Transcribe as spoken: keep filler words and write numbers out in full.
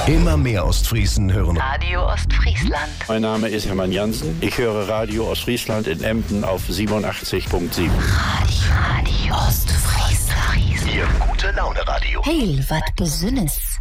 Immer mehr Ostfriesen hören Radio Ostfriesland. Mein Name ist Hermann Jansen. Ich höre Radio Ostfriesland in Emden auf siebenundachtzig Komma sieben. Radio, Radio Ostfriesland. Ihr gute Laune Radio. Hey, wat besünnes.